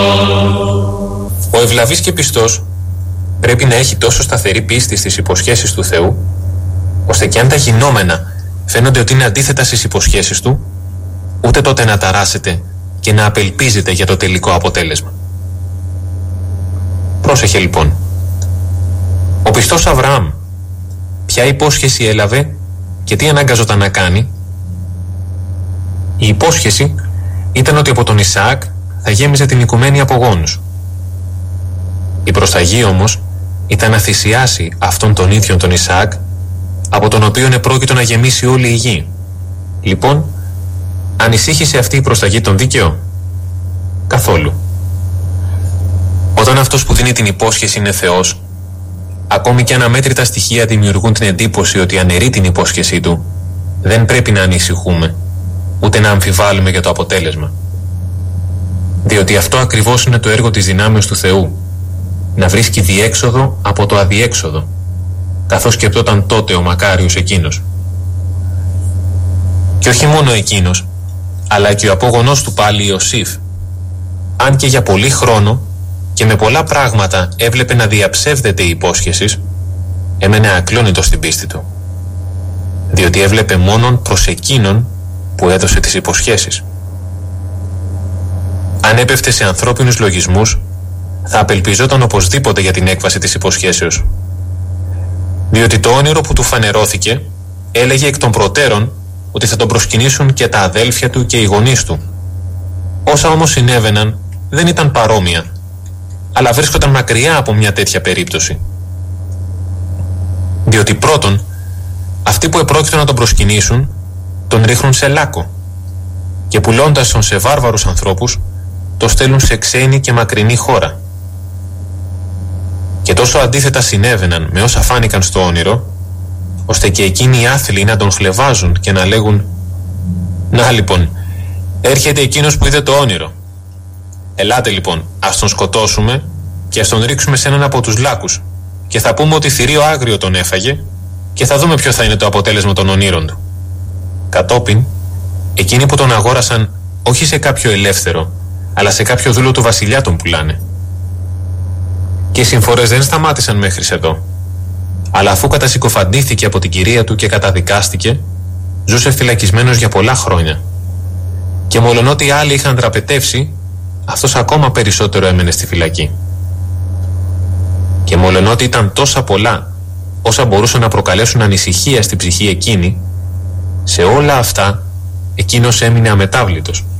Ο ευλαβής και πιστός πρέπει να έχει τόσο σταθερή πίστη στις υποσχέσεις του Θεού, ώστε και αν τα γινόμενα φαίνονται ότι είναι αντίθετα στις υποσχέσεις του, ούτε τότε να ταράσετε και να απελπίζετε για το τελικό αποτέλεσμα. Πρόσεχε λοιπόν. Ο πιστός Αβραάμ ποια υπόσχεση έλαβε και τι ανάγκαζόταν να κάνει? Η υπόσχεση ήταν ότι από τον Ισαάκ θα γέμιζε την οικουμένη από γόνους. Η προσταγή όμως ήταν να θυσιάσει αυτόν τον ίδιο τον Ισαάκ, από τον οποίον επρόκειτο να γεμίσει όλη η γη. Λοιπόν, ανησύχησε αυτή η προσταγή τον δίκαιο? Καθόλου. Όταν αυτός που δίνει την υπόσχεση είναι Θεός, ακόμη και αν αμέτρητα στοιχεία δημιουργούν την εντύπωση ότι αναιρεί την υπόσχεσή του, δεν πρέπει να ανησυχούμε, ούτε να αμφιβάλλουμε για το αποτέλεσμα. Διότι αυτό ακριβώς είναι το έργο της δυνάμεως του Θεού, να βρίσκει διέξοδο από το αδιέξοδο, καθώς σκεπτόταν τότε ο μακάριος εκείνος. Και όχι μόνο εκείνος, αλλά και ο απόγονός του πάλι Ιωσήφ, αν και για πολύ χρόνο και με πολλά πράγματα έβλεπε να διαψεύδεται η υπόσχεση, έμενε ακλόνητος στην πίστη του, διότι έβλεπε μόνον προς εκείνον που έδωσε τις υποσχέσεις. Αν έπεφτε σε ανθρώπινους λογισμούς, θα απελπιζόταν οπωσδήποτε για την έκβαση της υποσχέσεως, διότι το όνειρο που του φανερώθηκε έλεγε εκ των προτέρων ότι θα τον προσκυνήσουν και τα αδέλφια του και οι γονείς του. Όσα όμως συνέβαιναν δεν ήταν παρόμοια, αλλά βρίσκονταν μακριά από μια τέτοια περίπτωση. Διότι πρώτον, αυτοί που επρόκειτο να τον προσκυνήσουν τον ρίχνουν σε λάκκο και πουλώντας τον σε βάρβαρους ανθρώπους το στέλνουν σε ξένη και μακρινή χώρα. Και τόσο αντίθετα συνέβαιναν με όσα φάνηκαν στο όνειρο, ώστε και εκείνοι οι άθλοι να τον χλευάζουν και να λέγουν «Να λοιπόν, έρχεται εκείνος που είδε το όνειρο. Ελάτε λοιπόν, ας τον σκοτώσουμε και ας τον ρίξουμε σε έναν από τους λάκκους και θα πούμε ότι θηρίο άγριο τον έφαγε και θα δούμε ποιο θα είναι το αποτέλεσμα των ονείρων του». Κατόπιν, εκείνοι που τον αγόρασαν όχι σε κάποιο ελεύθερο, αλλά σε κάποιο δούλο του βασιλιά τον πουλάνε. Και οι συμφορές δεν σταμάτησαν μέχρι εδώ, αλλά αφού κατασυκοφαντήθηκε από την κυρία του και καταδικάστηκε, ζούσε φυλακισμένος για πολλά χρόνια. Και μολονότι οι άλλοι είχαν δραπετεύσει, αυτός ακόμα περισσότερο έμενε στη φυλακή. Και μολονότι ήταν τόσα πολλά όσα μπορούσαν να προκαλέσουν ανησυχία στην ψυχή εκείνη, σε όλα αυτά εκείνος έμεινε αμετάβλητος.